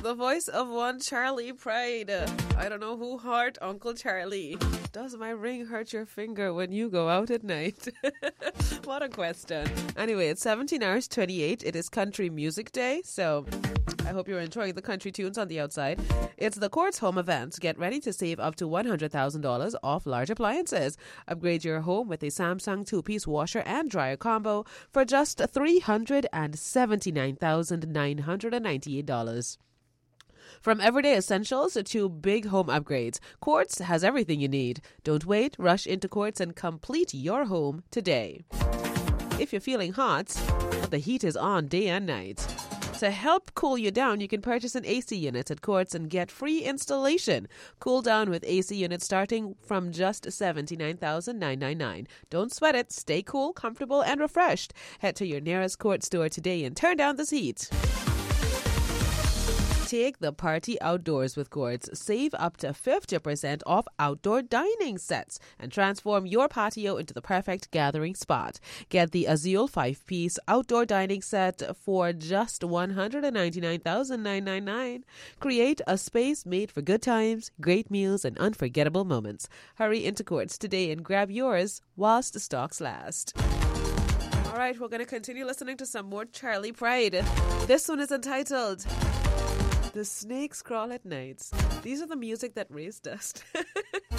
the voice of one Charlie Pride. I don't know who hurt Uncle Charlie. Does my ring hurt your finger when you go out at night? What a question. Anyway, it's 17 hours 28. It is Country Music Day, so I hope you're enjoying the country tunes on the outside. It's the Quartz Home event. Get ready to save up to $100,000 off large appliances. Upgrade your home with a Samsung 2-piece washer and dryer combo for just $379,998. From everyday essentials to big home upgrades, Quartz has everything you need. Don't wait, rush into Quartz and complete your home today. If you're feeling hot, the heat is on day and night. To help cool you down, you can purchase an AC unit at Quartz and get free installation. Cool down with AC units starting from just $79,999. Don't sweat it. Stay cool, comfortable, and refreshed. Head to your nearest Quartz store today and turn down this heat. Take the party outdoors with Quartz. Save up to 50% off outdoor dining sets and transform your patio into the perfect gathering spot. Get the Azul 5-piece outdoor dining set for just $199,999. Create a space made for good times, great meals, and unforgettable moments. Hurry into Quartz today and grab yours whilst the stocks last. All right, we're going to continue listening to some more Charlie Pride. This one is entitled The Snakes Crawl at Nights. These are the music that raised dust.